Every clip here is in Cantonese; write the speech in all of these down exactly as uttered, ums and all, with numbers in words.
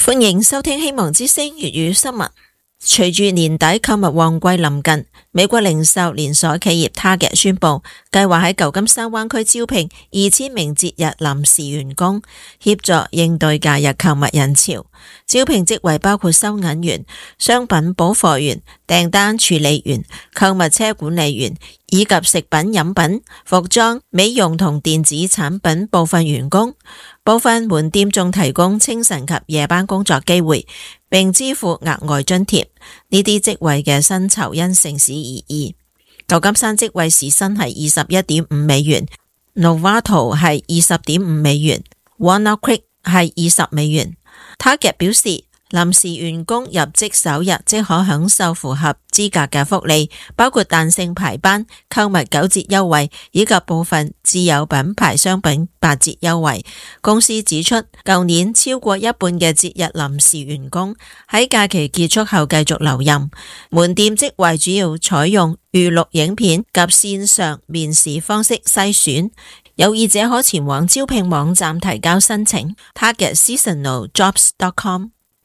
歡迎收聽希望之聲粵語新聞。隨住年底購物旺季臨近，美國零售連鎖企業 Target 宣布，計劃喺舊金山灣區招聘二千名節日臨時員工，協助應對假日購物人潮。招聘職位包括收銀員、商品補貨員、訂單處理員、購物車管理員，以及食品飲品、服裝、美容同電子產品部分員工。部分門店仲提供清晨及夜班工作機會，並支付額外津貼。呢啲職位嘅薪酬因城市而異。舊金山職位時薪係二十一點五美元 ，Novato 係二十點五美元 ，Walnut Creek 係二十美元。Target 表示，臨時員工入職首日即可享受符合資格嘅福利，包括彈性排班、購物九折優惠以及部分自有品牌商品八折優惠。公司指出，舊年超過一半嘅節日臨時員工喺假期結束後繼續留任。門店職位主要採用預錄影片及線上面試方式篩選，有意者可前往招聘網站提交申請 target seasonal jobs dot com。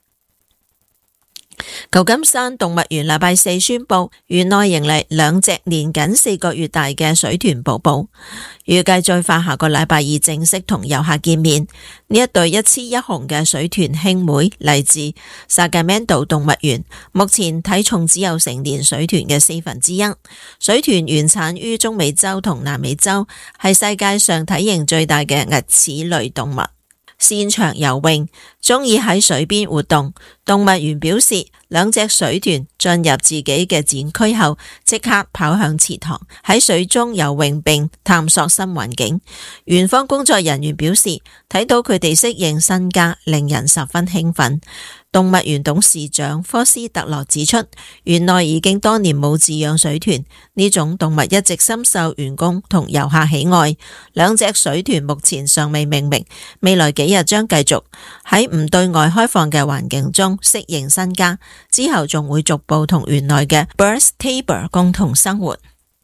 舊金山動物園禮拜四宣布，園內迎嚟兩隻年僅四個月大嘅水豚寶寶，預計最快下個禮拜二正式同遊客見面。呢一對一雌一雄嘅水豚兄妹嚟自 Sacramento 動物園，目前體重只有成年水豚嘅四分之一。水豚原產於中美洲同南美洲，係世界上體型最大嘅兀齒類動物。擅長游泳，中意喺水邊活動。動物園表示，兩隻水豚進入自己嘅展區後，即刻跑向池塘，喺水中游泳並探索新環境。園方工作人員表示，睇到佢哋適應新家，令人十分興奮。動物園董事長科斯特羅指出，園內已經多年冇飼養水豚，呢種動物一直深受員工同遊客喜愛。兩隻水豚目前尚未命名，未來幾日將繼續喺唔對外開放嘅環境中適應新家，之後仲會逐步同園內嘅 Birds Table 共同生活。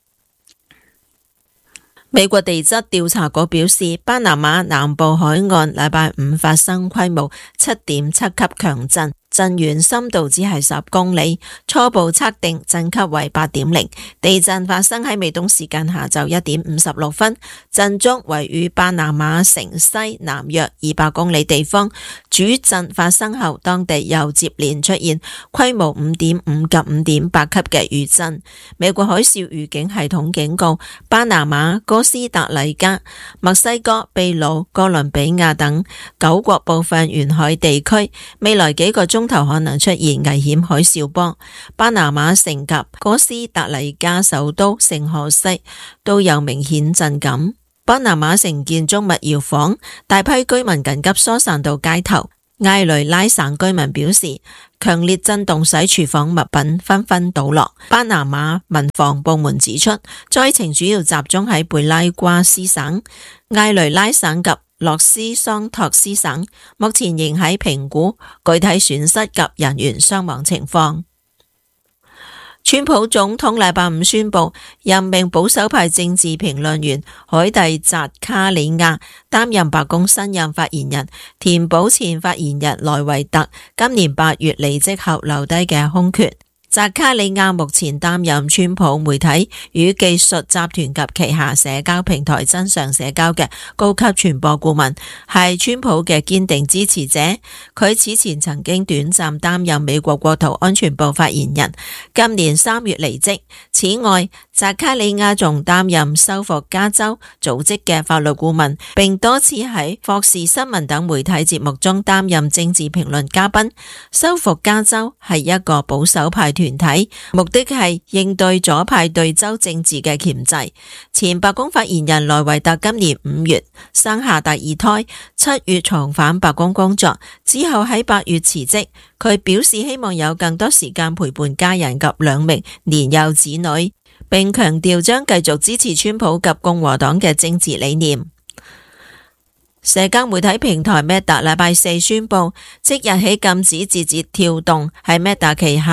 美國地質調查局表示，巴拿馬南部海岸禮拜五發生規模七點七級強震，震源深度只係十公里，初步測定震級為八點零。地震發生喺美東時間下晝一點五十六分，震中位於巴拿馬城西南約二百公里地方。主震發生後，當地又接連出現規模五點五及五點八級嘅餘震。美國海嘯預警系統警告巴拿馬、哥斯達黎加、墨西哥、秘魯、哥倫比亞等九國部分沿海地區，未來幾個鐘頭可能出現危險海嘯波。巴拿馬城及哥斯達黎加首都聖荷西都有明顯震感。巴拿馬城建築物搖晃，大批居民緊急疏散到街頭。埃雷拉省居民表示，強烈震動使廚房物品紛紛倒落。巴拿馬民防部門指出，災情主要集中喺貝拉瓜斯省、埃雷拉省及洛斯桑托斯省，目前仍喺評估具體損失及人員傷亡情況。川普總統禮拜五宣布任命保守派政治評論員海蒂扎卡里亞擔任白宮新任發言人，填補前發言人萊維特今年八月離職後留低嘅空缺。扎卡里亞目前擔任川普媒體與技術集團及旗下社交平台真相社交嘅高級傳播顧問，係川普嘅堅定支持者。佢此前曾經短暫擔任美國國土安全部發言人，今年三月離職。此外，扎卡里亞仲擔任收復加州組織嘅法律顧問，並多次喺霍士新聞等媒體節目中擔任政治評論嘉賓。收復加州係一個保守派團體，目的係應對左派對州政治嘅鉗制。前白宮發言人萊維特今年五月生下第二胎，七月重返白宮工作，之後喺八月辭職。佢表示希望有更多時間陪伴家人及兩名年幼子女，並強調將繼續支持川普及共和黨嘅政治理念。社交媒體平台 Meta 禮拜四宣布，即日起禁止字節跳動喺 Meta 旗下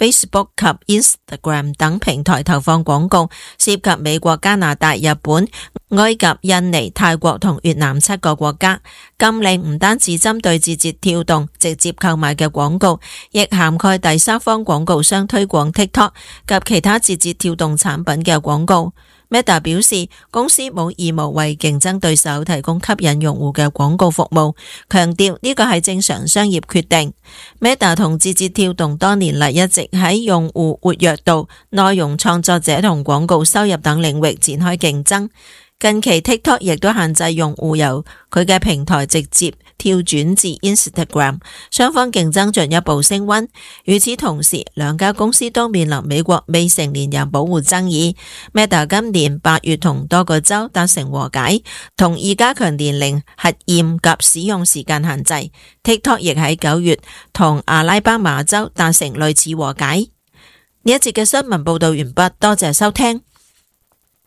Facebook 及 Instagram 等平台投放廣告，涉及美國、加拿大、日本、埃及、印尼、泰國同越南七個國家。禁令唔單止針對字節跳動直接購買嘅廣告，亦涵蓋第三方廣告商推廣 TikTok 及其他字節跳動產品嘅廣告。Meta 表示，公司冇義務為競爭對手提供吸引用戶嘅廣告服務，強調呢個係正常商業決定。Meta 同字節跳動多年嚟一直喺用戶活躍度、內容創作者同廣告收入等領域展開競爭。近期 TikTok 亦都限制用戶由佢嘅平台直接跳轉至 Instagram， 雙方競爭進一步升溫。與此同時，兩家公司都面臨美國未成年人保護爭議。Meta 今年八月同多個州達成和解，同意加強年齡核驗及使用時間限制。TikTok 亦喺九月同阿拉巴馬州達成類似和解。呢一節嘅新聞報道完畢，多謝收聽。